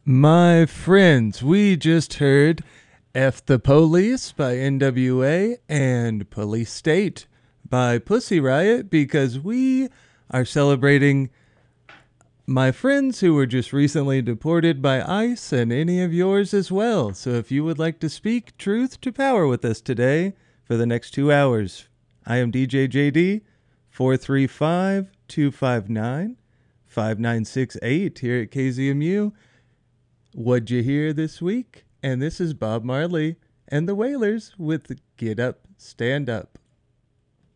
My friends, we just heard F the Police by NWA and Police State by Pussy Riot because we are celebrating my friends who were just recently deported by ICE and any of yours as well. So if you would like to speak truth to power with us today for the next 2 hours, I am DJ JD, 435 259 5968 here at KZMU. What'd you hear this week? And this is Bob Marley and the Wailers with Get Up, Stand Up.